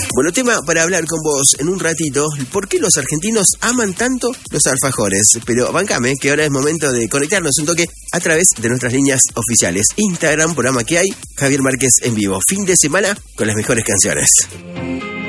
Bueno, tema para hablar con vos en un ratito, ¿por qué los argentinos aman tanto los alfajores? Pero bancame, que ahora es momento de conectarnos un toque a través de nuestras líneas oficiales. Instagram, programa que hay, Javier Márquez en vivo. Fin de semana con las mejores canciones.